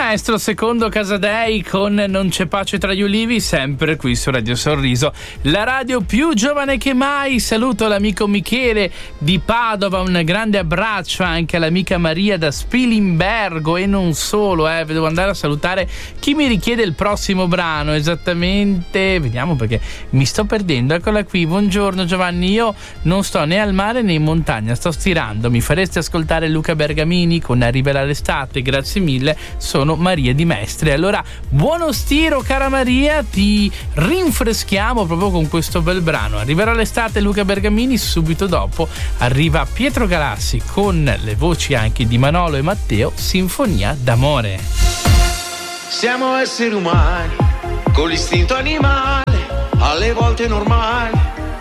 Maestro, secondo Casadei con Non c'è pace tra gli ulivi, sempre qui su Radio Sorriso, la radio più giovane che mai. Saluto l'amico Michele di Padova, un grande abbraccio anche all'amica Maria da Spilimbergo, e non solo, devo andare a salutare chi mi richiede il prossimo brano, esattamente, vediamo perché mi sto perdendo, eccola qui. Buongiorno Giovanni, io non sto né al mare né in montagna, sto stirando, mi fareste ascoltare Luca Bergamini con Arriverà l'estate? Grazie mille, sono Maria di Mestre. Allora, buono stiro cara Maria, ti rinfreschiamo proprio con questo bel brano. Arriverà l'estate, Luca Bergamini, subito dopo arriva Pietro Galassi con le voci anche di Manolo e Matteo, Sinfonia d'amore. Siamo esseri umani con l'istinto animale, alle volte normali,